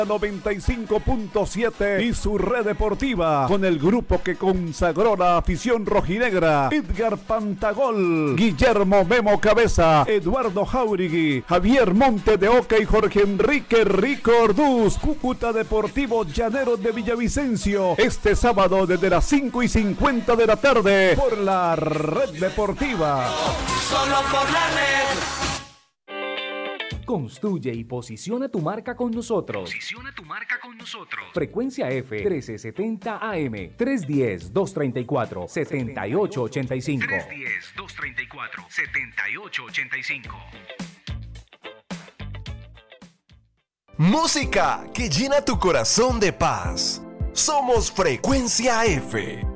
95.7 y su red deportiva con el grupo que consagró la afición rojinegra: Edgar Pantagol, Guillermo Memo Cabeza, Eduardo Jauregui, Javier Monte de Oca y Jorge Enrique Rico Orduz. Cúcuta Deportivo Llaneros de Villavicencio, este sábado desde las 5:50 de la tarde por la red deportiva. Solo por la red. Construye y posiciona tu marca con nosotros. Frecuencia F 1370 AM 310-234-7885. 310-234-7885. Música que llena tu corazón de paz. Somos Frecuencia F.